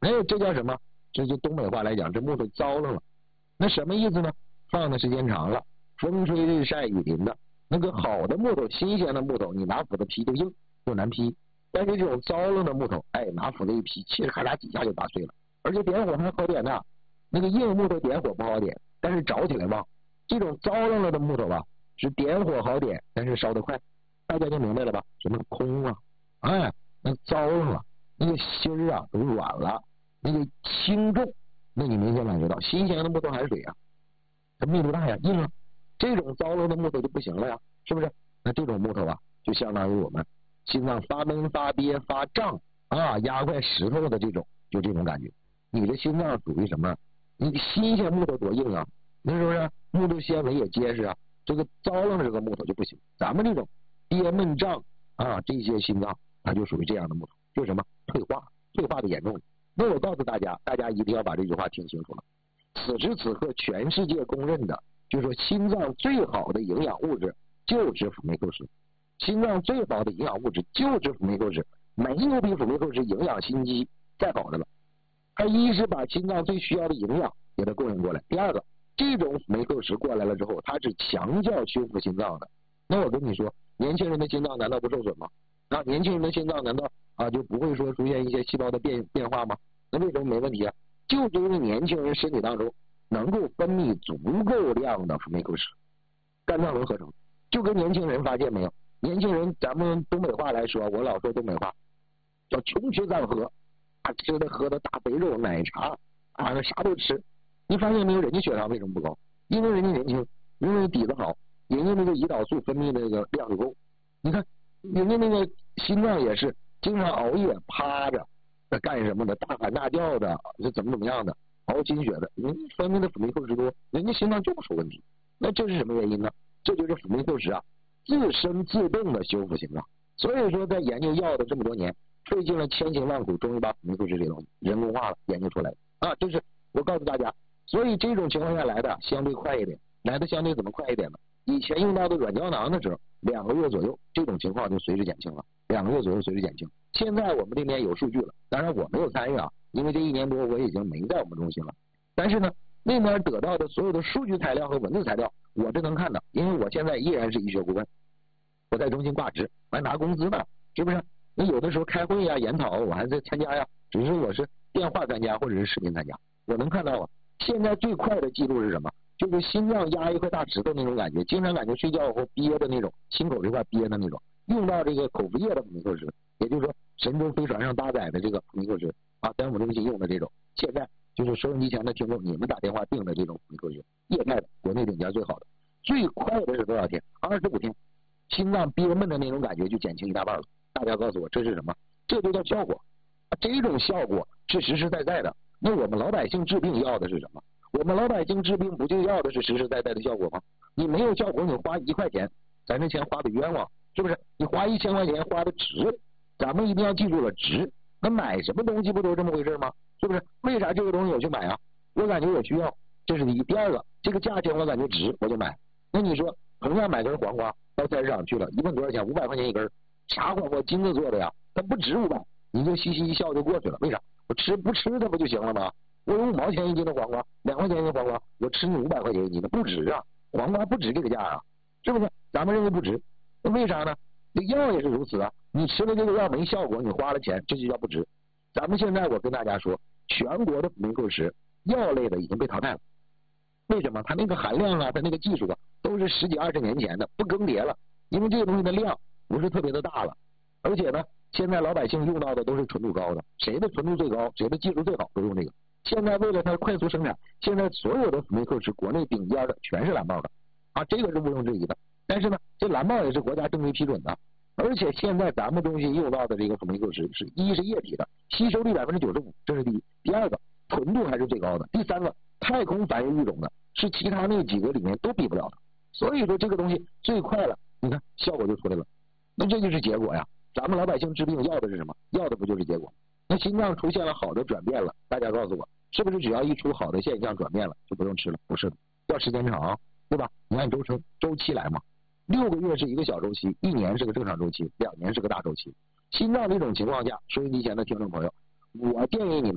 哎，这叫什么？这就东北话来讲，这木头糟了。那什么意思呢？放的时间长了，风吹日晒雨淋的，那个好的木头，新鲜的木头，你拿斧子劈就硬，就难劈。但是这种糟了的木头，哎，拿斧子一劈，嘁哩咔嚓几下就打碎了，而且点火还好点呢。那个硬木头点火不好点，但是着起来旺。这种糟了的木头吧，是点火好点，但是烧得快。大家就明白了吧？什么空啊？哎，那糟了，那个芯儿啊都软了，那个轻重，那你明显感觉到新鲜的木头含水啊，它密度大呀，硬了。这种糟了的木头就不行了呀，是不是？那这种木头啊，就相当于我们心脏发闷、发憋、发胀啊，压块石头的这种，就这种感觉。你的心脏属于什么？你新鲜木头多硬啊，那是不是？木头纤维也结实啊。这个糟了这个木头就不行。咱们这种憋闷胀啊，这些心脏它就属于这样的木头，就是什么退化的严重了。那我告诉大家，大家一定要把这句话听清楚了。此时此刻，全世界公认的，就是说心脏最好的营养物质就是辅酶 Q10，心脏最好的营养物质就是辅酶 Q10，没有比辅酶 Q10营养心肌再好的了。它一是把心脏最需要的营养给它供应过来，第二个，这种辅酶 Q10过来了之后，它是强调修复心脏的。那我跟你说，年轻人的心脏难道不受损吗？那年轻人的心脏难道就不会说出现一些细胞的变化吗？那为什么没问题啊？就是因为年轻人身体当中能够分泌足够量的辅酶 Q10，肝脏能合成。就跟年轻人发现没有？年轻人，咱们东北话来说，我老说东北话，叫穷吃淡喝，吃的喝的大肥肉、奶茶那啥都吃。你发现没有？人家血糖为什么不高？因为人家年轻，因为底子好，人家那个胰岛素分泌那个量就够。你看人家那个心脏也是经常熬夜趴着干什么的，大喊大叫的，是怎么样的，熬心血的，人家分泌的辅酶 Q10多，人家心脏就不出问题。那这是什么原因呢？这就是辅酶 Q10啊自生自动的修复心脏。所以说在研究药的这么多年，费尽了千辛万苦，终于把辅酶 Q10这东西人工化了，研究出来啊。这是我告诉大家，所以这种情况下来的相对快一点，来的相对怎么快一点呢？以前用到的软胶囊的时候，2个月左右，这种情况就随之减轻了，2个月左右随之减轻。现在我们这边有数据了，当然我没有参与啊，因为这1年多我已经没在我们中心了。但是呢，那边得到的所有的数据材料和文字材料，我这能看的，因为我现在依然是医学顾问，我在中心挂职，我还拿工资呢，是不是？那有的时候开会呀、研讨，我还在参加呀，只是我是电话参加或者是视频参加，我能看到啊。现在最快的记录是什么？就是心脏压一块大石头那种感觉，经常感觉睡觉后憋的那种，心口这块憋的那种，用到这个口服液的辅酶 Q10，也就是说神舟飞船上搭载的这个辅酶 Q10在我们中心用的这种，现在就是收音机前的听众，你们打电话订的这种辅酶 Q10，液态的，国内顶尖最好的，最快的是多少天？25天，心脏憋闷的那种感觉就减轻1大半了。大家告诉我这是什么？这就叫效果。这种效果是实实在在的。那我们老百姓治病要的是什么？我们老百姓治病不就要的是实实在在的效果吗？你没有效果，你花1块钱，咱这钱花的冤枉，是不是？你花1000块钱花的值，咱们一定要记住了值。那买什么东西不都这么回事吗？是不是？为啥这个东西我去买啊？我感觉我需要，这是第一。第二个，这个价钱我感觉值，我就买。那你说，同样买根黄瓜，到菜市场去了，一问多少钱？500块钱一根，啥黄瓜？金子做的呀，它不值500，你就嘻嘻一笑就过去了。为啥？我不吃它不就行了吗？我有5毛钱一斤的黄瓜，2块钱一斤黄瓜，我吃你500块钱一斤的，不值啊！黄瓜不值这个价啊，是不是？咱们认为不值，那为啥呢？这药也是如此啊，你吃了这个药没效果，你花了钱，这就叫不值。咱们现在我跟大家说，全国的辅酶 Q10药类的已经被淘汰了。为什么？它那个含量它那个技术都是10几20年前的，不更迭了。因为这个东西的量不是特别的大了，而且呢，现在老百姓用到的都是纯度高的，谁的纯度最高，谁的技术最好，都用这个。现在为了它快速生产，现在所有的辅酶 Q10国内顶尖的全是蓝帽的这个是毋庸置疑的。但是呢，这蓝帽也是国家正规批准的，而且现在咱们中心用到的这个辅酶 Q10是一是液体的，吸收率95%，这是第一；第二个，纯度还是最高的；第三个，太空繁育物种的，是其他那几个里面都比不了的。所以说这个东西最快了，你看效果就出来了。那这就是结果呀。咱们老百姓治病要的是什么？要的不就是结果？那心脏出现了好的转变了，大家告诉我，是不是只要一出好的现象转变了就不用吃了？不是的，要时间长，对吧？你按周期来嘛，6个月是一个小周期，1年是个正常周期，2年是个大周期。心脏这种情况下，收音机前的听众朋友，我建议你们